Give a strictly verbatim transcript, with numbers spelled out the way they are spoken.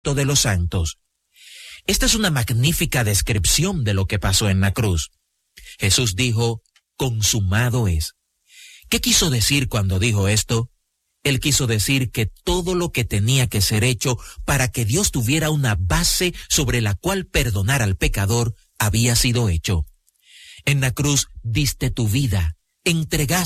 de los santos. Esta es una magnífica descripción de lo que pasó en la cruz. Jesús dijo, consumado es. ¿Qué quiso decir cuando dijo esto? Él quiso decir que todo lo que tenía que ser hecho para que Dios tuviera una base sobre la cual perdonar al pecador había sido hecho. En la cruz diste tu vida, entregaste